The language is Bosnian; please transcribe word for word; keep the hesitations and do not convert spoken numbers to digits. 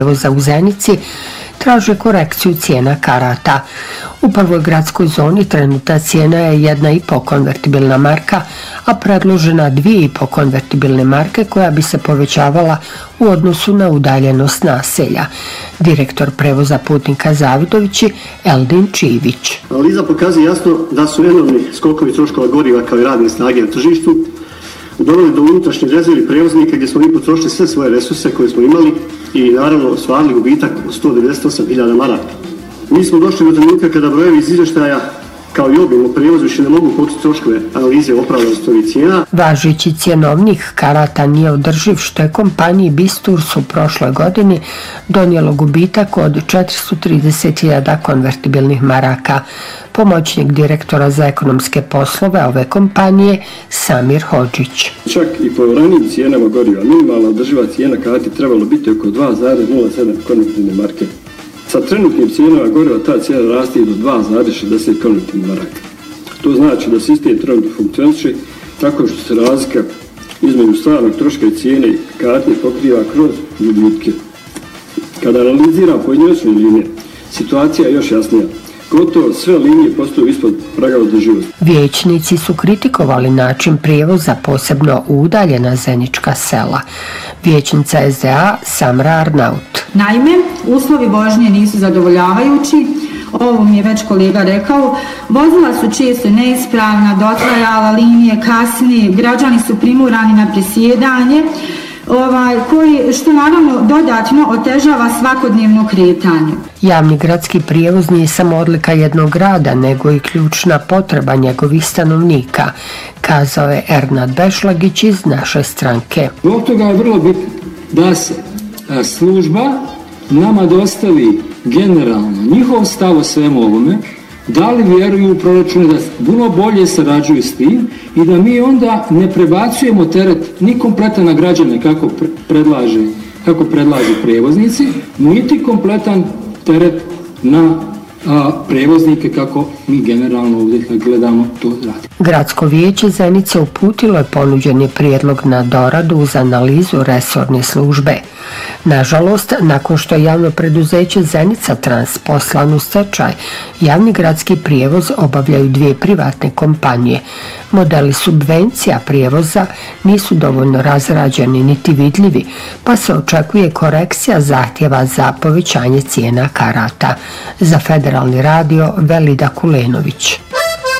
prevoza u Zenici traže korekciju cijena karata. U prvoj gradskoj zoni trenutna cijena je jedna i po konvertibilna marka, a predložena dvije i po konvertibilne marke koja bi se povećavala u odnosu na udaljenost naselja. Direktor prevoza putnika Zavidovići Eldin Čivić. Analiza pokazuje jasno da su enormni skokovi troškova goriva kao i radne snage na tržištu doveli do unutrašnje rezervi prevoznika gdje smo mi potrošili sve svoje resurse koje smo imali i naravno ostvarili gubitak od sto devedeset osam hiljada maraka. Mi smo došli do trenutka kada brojevi iz izvještaja kao i obim u prijevozu više ne mogu pokriti troškove analize opravdanosti ovih cijena. Važeći cjenovnik karata nije održiv, što je kompaniji Bisturs u prošloj godini donijelo gubitak od četiristo trideset hiljada konvertibilnih maraka. Pomoćnik direktora za ekonomske poslove ove kompanije Samir Hodžić. Čak i po ranijim cijenama goriva minimalna održiva cijena karti trebalo biti oko dva zarez nula sedam konvertibilne marke. Sa trenutnim cijenama goriva ta cijena raste do dva zarez šezdeset konvertibilnih maraka. To znači da sistem trenutno funkcioniše tako što se razlika između stvarnog troška i cijene karte pokriva kroz gubitke. Kada analizira pojedinačne linije, situacija je još jasnija. Gotovo sve linije postaju ispod praga održivosti. Vijećnici su kritikovali način prijevoza, posebno u udaljena zenička sela. Vijećnica S D A Samra Arnaut. Naime, uslovi vožnje nisu zadovoljavajući, ovo mi je već kolega rekao, vozila su često neispravna, dotrajala linije, kasnije, građani su primorani na presjedanje, Ovaj, koji, što naravno dodatno otežava svakodnevno kretanje. Javni gradski prijevoz nije samo odlika jednog grada, nego i ključna potreba njegovih stanovnika, kazao je Ernad Bešlagić iz naše stranke. Zbog toga je vrlo bitno da se služba nama dostavi generalno njihov stav o svemu ovome, da li vjeruju u proračune da puno bolje sarađuju s tim i da mi onda ne prebacujemo teret ni kompletan na građane kako predlaže, kako predlaže prevoznici, niti kompletan teret na a, prevoznike kako mi generalno ovdje kad gledamo to radimo. Gradsko vijeće Zenice uputilo je ponuđeni prijedlog na doradu uz analizu resorne službe. Nažalost, nakon što je javno preduzeće Zenica Trans poslan u stečaj, javni gradski prijevoz obavljaju dvije privatne kompanije. Modeli subvencija prijevoza nisu dovoljno razrađeni niti vidljivi, pa se očekuje korekcija zahtjeva za povećanje cijena karata. Za Federalni radio Velida Kulenović.